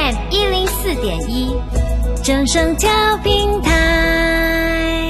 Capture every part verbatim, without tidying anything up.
M 一零四点一，正声调频台。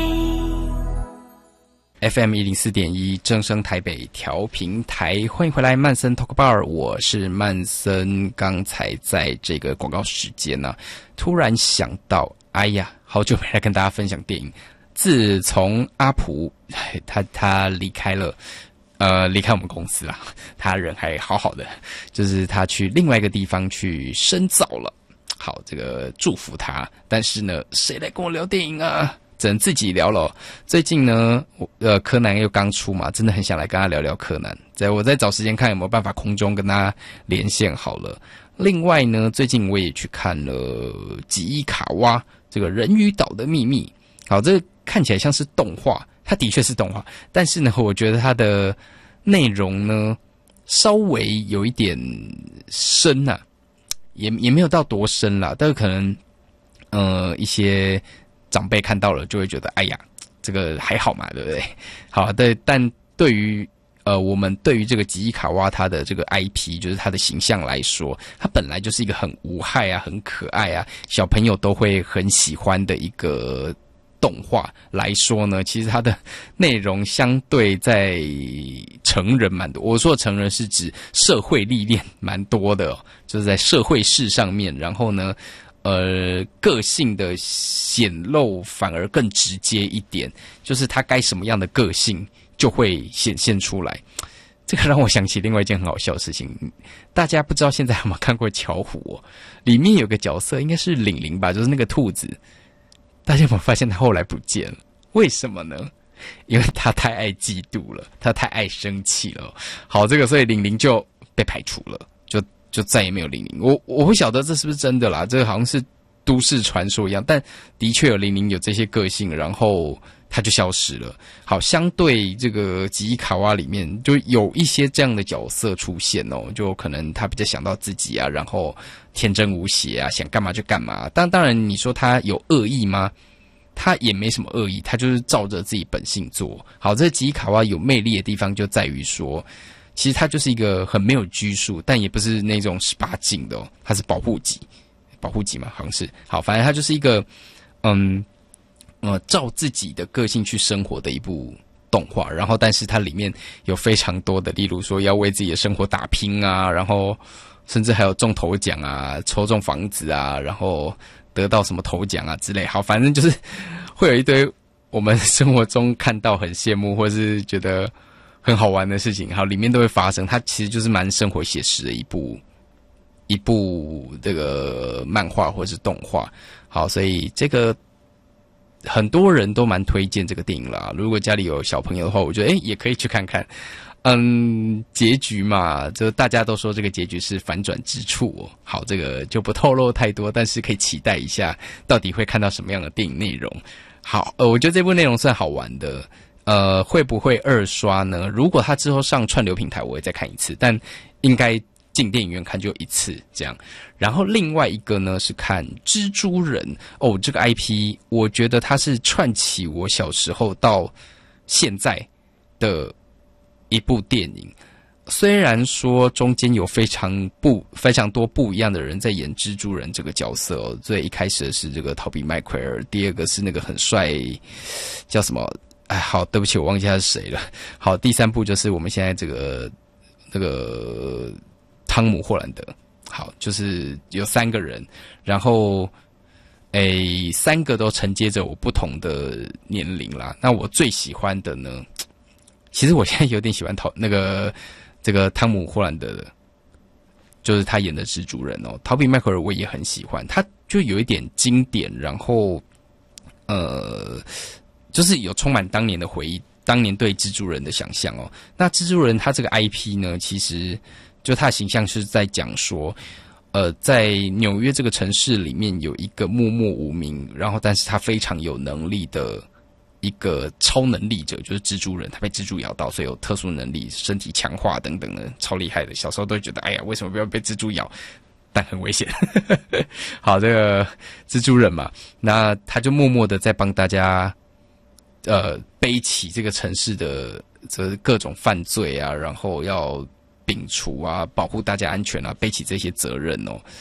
F M 一零四点一，正声台北调频台，欢迎回来，曼森 Talk Bar， 我是曼森。刚才在这个广告时间呢、啊，突然想到，哎呀，好久没来跟大家分享电影。自从阿普他他离开了。呃，离开我们公司啦，他人还好好的，就是他去另外一个地方去深造了。好，这个祝福他。但是呢，谁来跟我聊电影啊？只能自己聊了。最近呢，呃，柯南又刚出嘛，真的很想来跟他聊聊柯南。在我再找时间看有没有办法空中跟他连线好了。另外呢，最近我也去看了吉伊卡哇这个人鱼岛的秘密。好，这个看起来像是动画。它的确是动画，但是呢，我觉得它的内容呢稍微有一点深啊，也也没有到多深啦，但是可能呃一些长辈看到了就会觉得，哎呀，这个还好嘛，对不对？好，对，但对于呃我们对于这个吉伊卡哇它的这个 I P， 就是它的形象来说，它本来就是一个很无害啊、很可爱啊，小朋友都会很喜欢的一个。动画来说呢，其实它的内容相对在成人蛮多。我说的成人是指社会历练蛮多的、哦，就是在社会事上面，然后呢，呃，个性的显露反而更直接一点，就是他该什么样的个性就会显现出来。这个让我想起另外一件很好笑的事情，大家不知道现在有没有看过巧虎哦？里面有个角色应该是玲玲吧，就是那个兔子。大家有没有发现他后来不见了？为什么呢？因为他太爱嫉妒了，他太爱生气了。好，这个所以玲玲就被排除了，就就再也没有玲玲。我我不晓得这是不是真的啦，这个好像是都市传说一样，但的确有玲玲有这些个性，然后他就消失了。好，相对这个吉伊卡哇里面就有一些这样的角色出现哦，就可能他比较想到自己啊，然后天真无邪啊，想干嘛就干嘛。但当然，你说他有恶意吗？他也没什么恶意，他就是照着自己本性做。好，这吉伊卡哇有魅力的地方就在于说，其实他就是一个很没有拘束，但也不是那种十八禁的哦，他是保护级，保护级嘛，好像是。好，反正他就是一个嗯。呃，照自己的个性去生活的一部动画，然后但是它里面有非常多的，例如说要为自己的生活打拼啊，然后甚至还有中头奖啊，抽中房子啊，然后得到什么头奖啊之类。好，反正就是会有一堆我们生活中看到很羡慕或是觉得很好玩的事情，好，里面都会发生。它其实就是蛮生活写实的一部一部这个漫画或是动画。好，所以这个。很多人都蛮推荐这个电影啦，如果家里有小朋友的话，我觉得诶也可以去看看。嗯，结局嘛，就大家都说这个结局是反转之处哦。好，这个就不透露太多，但是可以期待一下，到底会看到什么样的电影内容。好，呃，我觉得这部内容算好玩的。呃，会不会二刷呢？如果它之后上串流平台，我会再看一次，但应该进电影院看就一次这样。然后另外一个呢是看蜘蛛人哦，这个 I P 我觉得它是串起我小时候到现在的一部电影。虽然说中间有非常不非常多不一样的人在演蜘蛛人这个角色哦，最一开始的是这个陶比麦奎尔，第二个是那个很帅叫什么？哎，好，对不起，我忘记他是谁了。好，第三部就是我们现在这个这个。汤姆·霍兰德，好，就是有三个人，然后，诶，三个都承接着我不同的年龄啦。那我最喜欢的呢，其实我现在有点喜欢陶那个这个汤姆·霍兰德的，就是他演的蜘蛛人哦。陶比·麦克尔我也很喜欢，他就有一点经典，然后，呃，就是有充满当年的回忆，当年对蜘蛛人的想象哦。那蜘蛛人他这个 I P 呢，其实。就他的形象是在讲说，呃，在纽约这个城市里面有一个默默无名，然后但是他非常有能力的一个超能力者，就是蜘蛛人，他被蜘蛛咬到，所以有特殊能力，身体强化等等的，超厉害的。小时候都会觉得，哎呀，为什么不要被蜘蛛咬？但很危险。好，这个蜘蛛人嘛，那他就默默的在帮大家，呃，背起这个城市的这各种犯罪啊，然后要。摒除啊，保护大家安全啊，背起这些责任哦。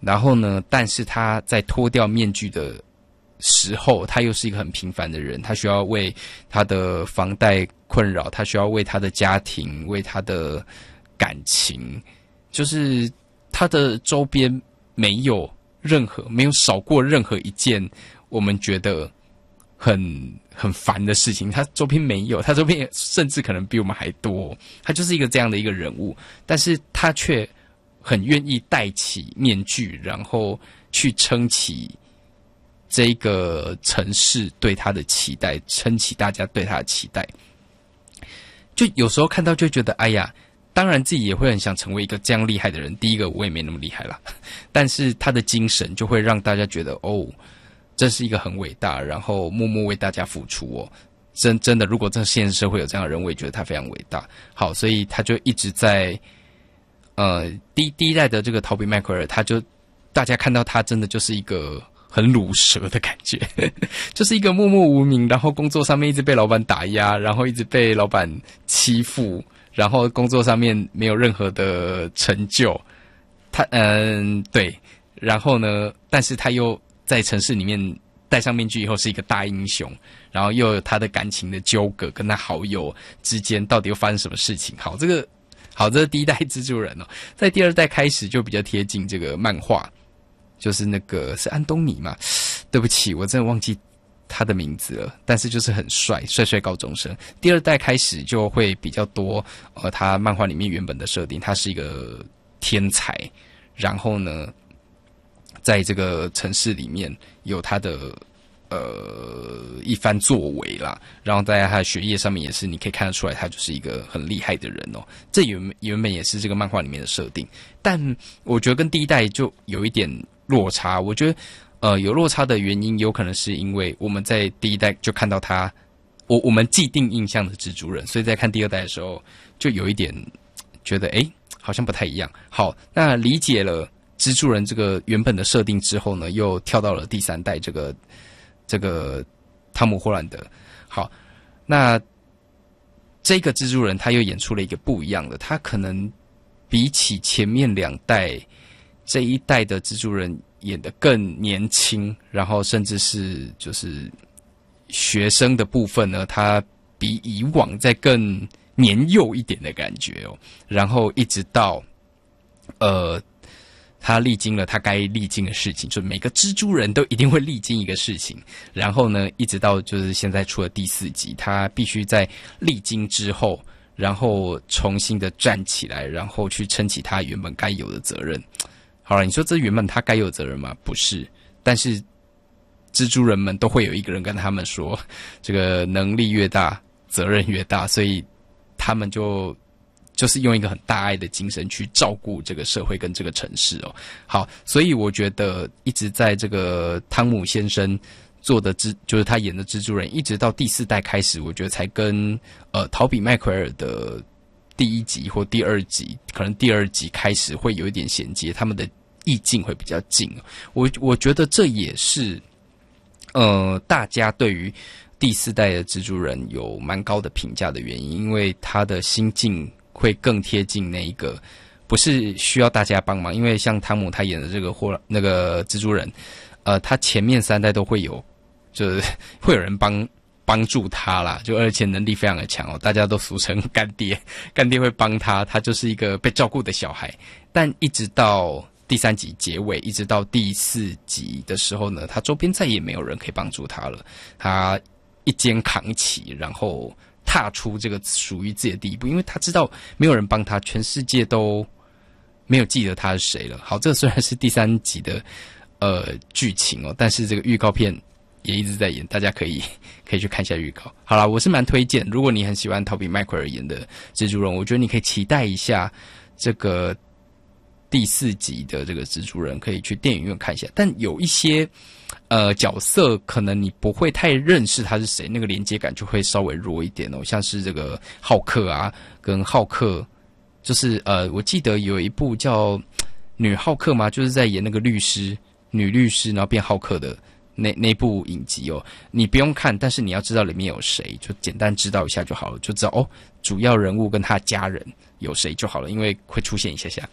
然后呢，但是他在脱掉面具的时候，他又是一个很平凡的人，他需要为他的房贷困扰，他需要为他的家庭，为他的感情，就是他的周边没有任何没有少过任何一件我们觉得很很烦的事情，他周边没有，他周边甚至可能比我们还多，他就是一个这样的一个人物，但是他却很愿意戴起面具，然后去撑起这个城市对他的期待，撑起大家对他的期待。就有时候看到就觉得，哎呀，当然自己也会很想成为一个这样厉害的人。第一个我也没那么厉害啦，但是他的精神就会让大家觉得，哦，这是一个很伟大，然后默默为大家付出哦。真真的，如果这现实社会有这样的人，我也觉得他非常伟大。好，所以他就一直在，呃，第第一代的这个陶比麦奎尔，他就大家看到他真的就是一个很鲁蛇的感觉，就是一个默默无名，然后工作上面一直被老板打压，然后一直被老板欺负，然后工作上面没有任何的成就。他嗯对，然后呢，但是他又在城市里面戴上面具以后是一个大英雄，然后又有他的感情的纠葛，跟他好友之间到底又发生什么事情。好，这个好，这是第一代蜘蛛人哦。在第二代开始就比较贴近这个漫画。就是那个是安东尼嘛，对不起，我真的忘记他的名字了。但是就是很帅，帅帅高中生。第二代开始就会比较多，呃，他漫画里面原本的设定，他是一个天才，然后呢，在这个城市里面有他的呃一番作为啦，然后在他的学业上面也是，你可以看得出来，他就是一个很厉害的人哦。这原原本也是这个漫画里面的设定，但我觉得跟第一代就有一点落差。我觉得，呃，有落差的原因，有可能是因为我们在第一代就看到他，我我们既定印象的蜘蛛人，所以在看第二代的时候，就有一点觉得，哎，好像不太一样。好，那理解了蜘蛛人这个原本的设定之后呢，又跳到了第三代这个这个汤姆·霍兰德。好，那这个蜘蛛人他又演出了一个不一样的，他可能比起前面两代。这一代的蜘蛛人演得更年轻，然后甚至是就是学生的部分呢，他比以往再更年幼一点的感觉哦。然后一直到呃，他历经了他该历经的事情，就每个蜘蛛人都一定会历经一个事情。然后呢，一直到就是现在出了第四集，他必须在历经之后，然后重新的站起来，然后去撑起他原本该有的责任。好了，你说这原本他该有责任吗？不是，但是蜘蛛人们都会有一个人跟他们说，这个能力越大，责任越大，所以他们就就是用一个很大爱的精神去照顾这个社会跟这个城市哦。好，所以我觉得一直在这个汤姆先生做的蜘，就是他演的蜘蛛人，一直到第四代开始，我觉得才跟呃陶比麦奎尔的第一集或第二集，可能第二集开始会有一点衔接，他们的意境会比较近。我我觉得这也是，呃，大家对于第四代的蜘蛛人有蛮高的评价的原因，因为他的心境会更贴近那一个，不是需要大家帮忙。因为像汤姆他演的这个或那个蜘蛛人，呃，他前面三代都会有，就是会有人帮。帮助他啦，就而且能力非常的强哦，大家都俗称干爹，干爹会帮他，他就是一个被照顾的小孩。但一直到第三集结尾，一直到第四集的时候呢，他周边再也没有人可以帮助他了，他一肩扛起，然后踏出这个属于自己的第一步，因为他知道没有人帮他，全世界都没有记得他是谁了。好，这虽然是第三集的呃剧情哦，但是这个预告片也一直在演，大家可以可以去看一下预告。好啦，我是蛮推荐，如果你很喜欢陶比麦奎尔演的蜘蛛人，我觉得你可以期待一下这个第四集的这个蜘蛛人，可以去电影院看一下。但有一些呃角色可能你不会太认识他是谁，那个连接感就会稍微弱一点哦，像是这个浩克啊，跟浩克就是呃，我记得有一部叫女浩克嘛，就是在演那个律师，女律师，然后变浩克的。那那部影集哦，你不用看，但是你要知道里面有谁，就简单知道一下就好了，就知道哦，主要人物跟他家人有谁就好了，因为会出现一下下。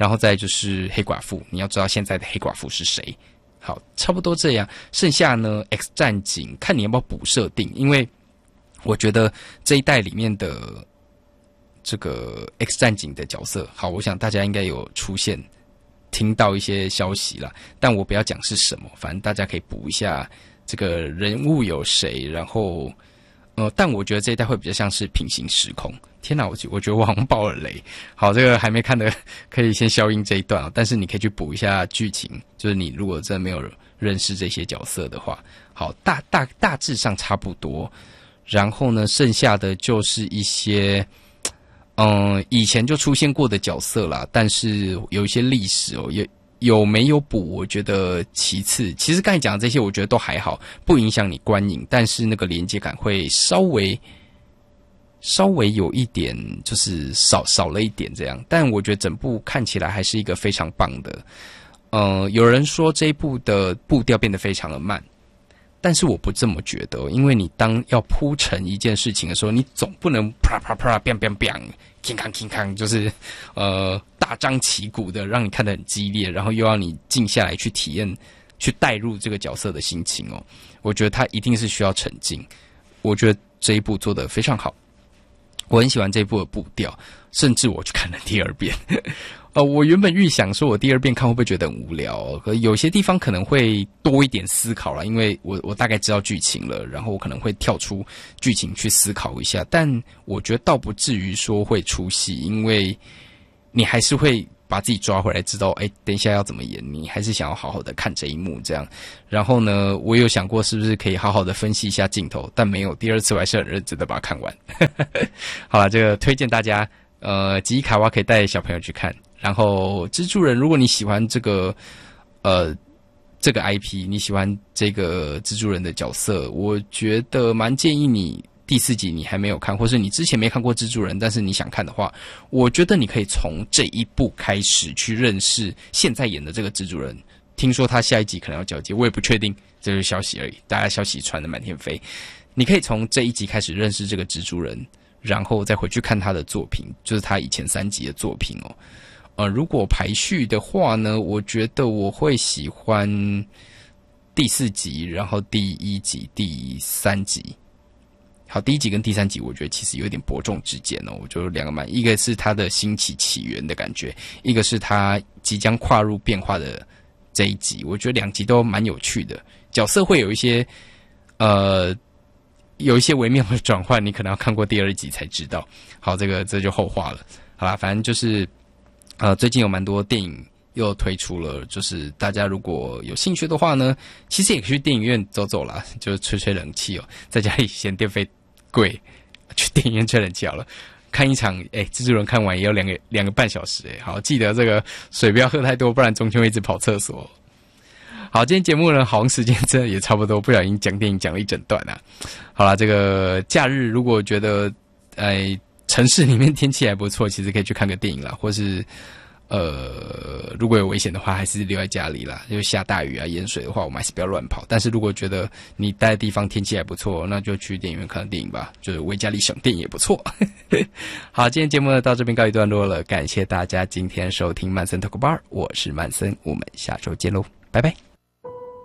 然后再就是黑寡妇，你要知道现在的黑寡妇是谁。好，差不多这样。剩下呢 X 战警看你要不要补设定，因为我觉得这一代里面的这个 X 战警的角色，好，我想大家应该有出现听到一些消息啦，但我不要讲是什么，反正大家可以补一下这个人物有谁，然后呃，但我觉得这一代会比较像是平行时空。天哪，我我觉得我好像爆了雷。好，这个还没看的可以先消音这一段啊，但是你可以去补一下剧情，就是你如果真的没有认识这些角色的话，好，大大大致上差不多。然后呢，剩下的就是一些嗯、呃、以前就出现过的角色啦，但是有一些历史哦，有有没有补，我觉得其次。其实刚才讲的这些，我觉得都还好，不影响你观影，但是那个连接感会稍微稍微有一点，就是少少了一点这样。但我觉得整部看起来还是一个非常棒的。呃，有人说这一部的步调变得非常的慢，但是我不这么觉得，因为你当要铺陈一件事情的时候，你总不能啪啪啪 biang biang biang。king kang king kang 就是呃大张旗鼓的让你看得很激烈，然后又要你静下来去体验去带入这个角色的心情哦。我觉得它一定是需要沉浸，我觉得这一部做得非常好，我很喜欢这一部的步调，甚至我去看了第二遍。呃，我原本预想说我第二遍看会不会觉得很无聊，可有些地方可能会多一点思考啦，因为我我大概知道剧情了，然后我可能会跳出剧情去思考一下，但我觉得倒不至于说会出戏，因为你还是会把自己抓回来，知道哎，等一下要怎么演，你还是想要好好的看这一幕这样。然后呢，我有想过是不是可以好好的分析一下镜头，但没有，第二次我还是很认真的把它看完。好了，这个推荐大家，呃，吉伊卡哇可以带小朋友去看。然后蜘蛛人，如果你喜欢这个呃这个 I P， 你喜欢这个蜘蛛人的角色，我觉得蛮建议你第四集你还没有看，或是你之前没看过蜘蛛人，但是你想看的话，我觉得你可以从这一部开始去认识现在演的这个蜘蛛人。听说他下一集可能要交接，我也不确定，这就是消息而已，大家消息传得满天飞。你可以从这一集开始认识这个蜘蛛人，然后再回去看他的作品，就是他以前三集的作品哦。呃，如果排序的话呢，我觉得我会喜欢第四集，然后第一集、第三集。好，第一集跟第三集，我觉得其实有点伯仲之间哦。我觉得两个蛮，一个是他的兴起起源的感觉，一个是他即将跨入变化的这一集。我觉得两集都蛮有趣的，角色会有一些呃有一些微妙的转换，你可能要看过第二集才知道。好，这个这就后话了。好啦，反正就是。呃，最近有蛮多电影又推出了，就是大家如果有兴趣的话呢，其实也可以去电影院走走啦，就是吹吹冷气哦，在家里嫌电费贵，去电影院吹冷气好了。看一场，哎，蜘蛛人看完也有两个两个半小时，哎，好，记得这个水不要喝太多，不然中间会一直跑厕所。好，今天节目呢，好像时间真的也差不多，不小心讲电影讲了一整段啊。好啦，这个假日如果觉得，哎。城市里面天气还不错，其实可以去看个电影啦，或是呃，如果有危险的话，还是留在家里啦。就下大雨啊、淹水的话，我们还是不要乱跑。但是如果觉得你待的地方天气还不错，那就去电影院看电影吧，就是为家里省电也不错。好，今天节目呢到这边告一段落了，感谢大家今天收听曼森 Talk Bar， 我是曼森，我们下周见喽，拜拜。